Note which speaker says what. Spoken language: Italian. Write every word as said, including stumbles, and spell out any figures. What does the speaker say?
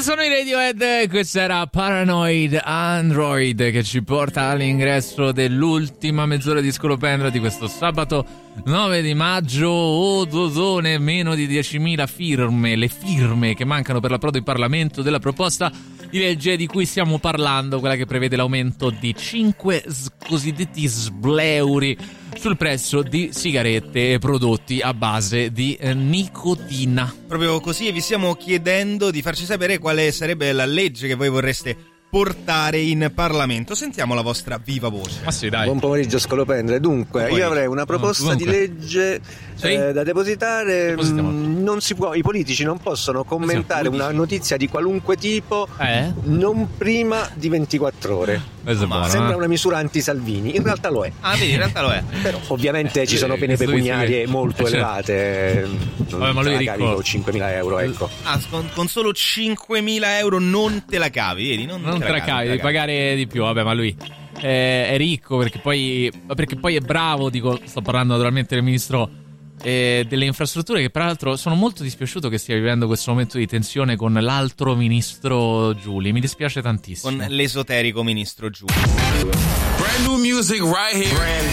Speaker 1: sono i Radiohead, questa era Paranoid Android, che ci porta all'ingresso dell'ultima mezz'ora di Scolopendra di questo sabato nove di maggio. Oh dodone, meno di diecimila firme, le firme che mancano per l'approdo in Parlamento della proposta di legge di cui stiamo parlando, quella che prevede l'aumento di cinque cosiddetti sbleuri sul prezzo di sigarette e prodotti a base di eh, nicotina.
Speaker 2: Proprio così, e vi stiamo chiedendo di farci sapere quale sarebbe la legge che voi vorreste portare in Parlamento. Sentiamo la vostra viva voce.
Speaker 1: Ma sì, dai.
Speaker 3: Buon pomeriggio Scolopendre. Dunque, io avrei una proposta
Speaker 1: no,
Speaker 3: di legge
Speaker 1: sì?
Speaker 3: eh, da depositare.
Speaker 1: Depositiamo.
Speaker 3: Non si può, i politici non possono commentare una notizia di qualunque tipo
Speaker 1: Eh?
Speaker 3: non prima di ventiquattro ore.
Speaker 1: Questo è buono,
Speaker 3: Sembra
Speaker 1: eh?
Speaker 3: una misura anti-Salvini, in realtà lo è.
Speaker 2: Ah, vedi, in realtà lo è.
Speaker 3: Però ovviamente ci sono pene
Speaker 1: Questo
Speaker 3: pecuniarie
Speaker 1: dice-
Speaker 3: molto
Speaker 1: certo.
Speaker 3: elevate. Non
Speaker 1: Vabbè, ma lui
Speaker 3: te
Speaker 1: è
Speaker 3: la cavi
Speaker 1: ricco.
Speaker 3: con cinquemila euro, ecco.
Speaker 2: Ah, con, con solo cinquemila euro non te la cavi, vedi? Non,
Speaker 1: Non
Speaker 2: te
Speaker 1: te la
Speaker 2: cavi,
Speaker 1: cavi,
Speaker 2: te
Speaker 1: devi pagare di più. Vabbè, ma lui eh, è ricco perché poi, perché poi è bravo. Dico, sto parlando naturalmente del ministro eh, delle infrastrutture, che peraltro sono molto dispiaciuto che stia vivendo questo momento di tensione con l'altro ministro Giuli. Mi dispiace tantissimo.
Speaker 2: Con l'esoterico ministro Giù.
Speaker 4: Brand new music right here. Brand